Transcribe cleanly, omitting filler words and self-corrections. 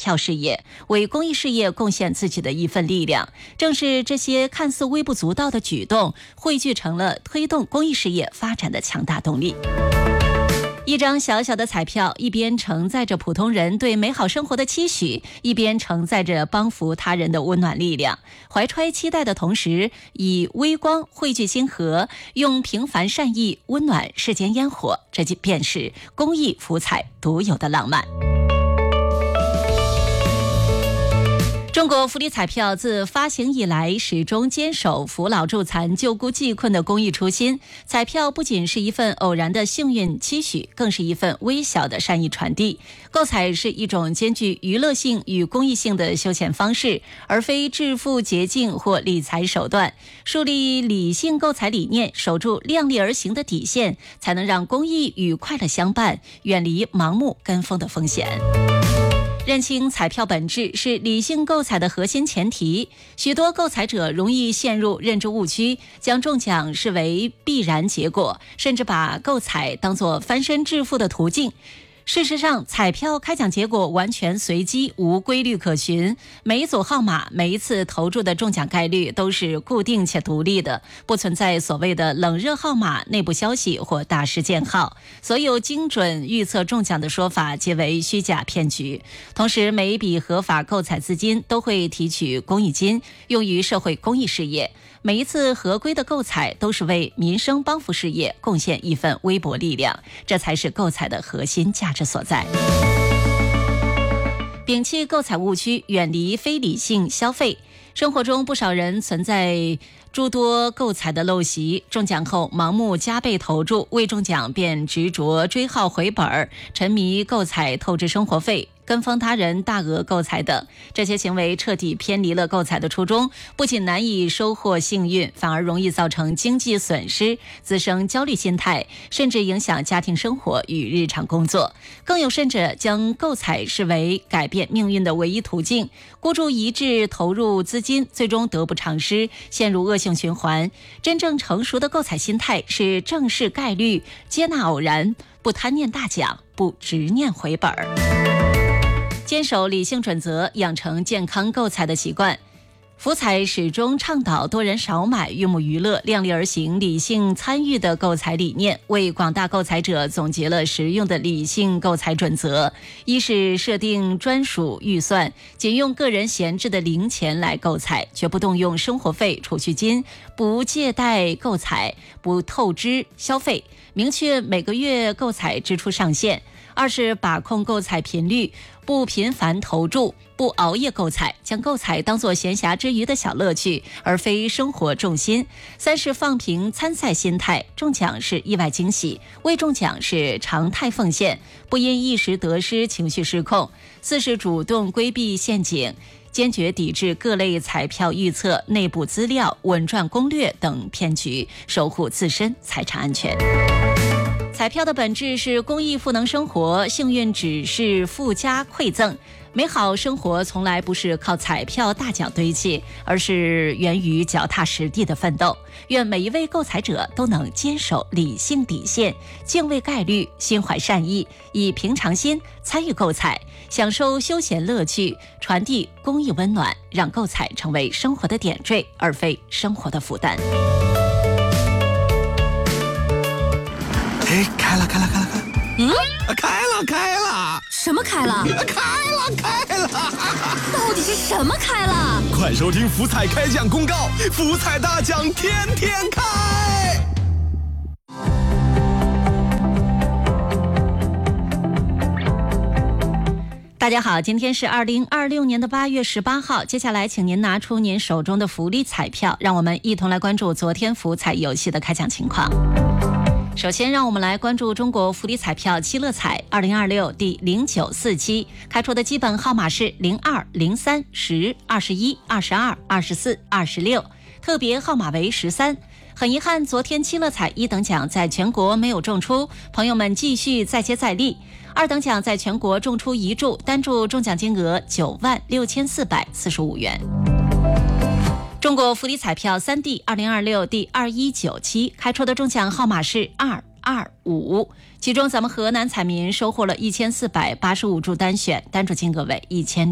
票事业，为公益事业贡献自己的一份力量。正是这些看似微不足道的举动，汇聚成了推动公益事业发展的强大动力。一张小小的彩票，一边承载着普通人对美好生活的期许，一边承载着帮扶他人的温暖力量。怀揣期待的同时，以微光汇聚星河，用平凡善意温暖世间烟火，这便是公益福彩独有的浪漫。中国福利彩票自发行以来，始终坚守扶老助残、救孤济困的公益初心。彩票不仅是一份偶然的幸运期许，更是一份微小的善意传递。购彩是一种兼具娱乐性与公益性的休闲方式，而非致富捷径或理财手段。树立理性购彩理念，守住量力而行的底线，才能让公益与快乐相伴，远离盲目跟风的风险。认清彩票本质是理性购彩的核心前提。许多购彩者容易陷入认知误区，将中奖视为必然结果，甚至把购彩当作翻身致富的途径。事实上，彩票开奖结果完全随机，无规律可循。每一组号码，每一次投注的中奖概率都是固定且独立的，不存在所谓的冷热号码、内部消息或大事件号。所有精准预测中奖的说法皆为虚假骗局。同时，每一笔合法购彩资金都会提取公益金，用于社会公益事业。每一次合规的购彩都是为民生帮扶事业贡献一份微薄力量，这才是购彩的核心价值所在。摒弃购彩误区，远离非理性消费。生活中不少人存在诸多购彩的陋习，中奖后盲目加倍投注，未中奖便执着追号回本，沉迷购彩透支生活费，跟风他人大额购彩等，这些行为彻底偏离了购彩的初衷，不仅难以收获幸运，反而容易造成经济损失，滋生焦虑心态，甚至影响家庭生活与日常工作。更有甚者，将购彩视为改变命运的唯一途径，孤注一掷投入资金，最终得不偿失，陷入恶性循环。真正成熟的购彩心态是正视概率，接纳偶然，不贪念大奖，不执念回本。坚守理性准则，养成健康购彩的习惯。福彩始终倡导多人少买、寓物娱乐、量力而行、理性参与的购彩理念，为广大购彩者总结了实用的理性购彩准则。一是设定专属预算，仅用个人闲置的零钱来购彩，绝不动用生活费、储蓄金，不借贷购彩，不透支消费，明确每个月购彩支出上限。二是把控购彩频率，不频繁投注，不熬夜购彩，将购彩当作闲暇之余的小乐趣，而非生活重心。三是放平参赛心态，中奖是意外惊喜，未中奖是常态奉献，不因一时得失情绪失控。四是主动规避陷阱，坚决抵制各类彩票预测、内部资料、稳赚攻略等骗局，守护自身财产安全。彩票的本质是公益赋能生活，幸运只是附加馈赠。美好生活从来不是靠彩票大奖堆砌，而是源于脚踏实地的奋斗。愿每一位购彩者都能坚守理性底线，敬畏概率，心怀善意，以平常心参与购彩，享受休闲乐趣，传递公益温暖，让购彩成为生活的点缀，而非生活的负担。 哎，开了！开了！ 什么开了？ 开了！ 到底是什么开了？ 快收听福彩开奖公告，福彩大奖天天开！ 大家好，今天是2026年8月18号，接下来请您拿出您手中的福利彩票，让我们一同来关注昨天福彩游戏的开奖情况。首先让我们来关注中国福利彩票七乐彩2026第0947期，开出的基本号码是02、03、10、21、22、24、26，特别号码为13。很遗憾，昨天七乐彩一等奖在全国没有中出，朋友们继续再接再厉。二等奖在全国中出一注，单注中奖金额96445元。中国福利彩票3D 2026第219期，开出的中奖号码是225，其中咱们河南彩民收获了1485注单选，单注金额为1000。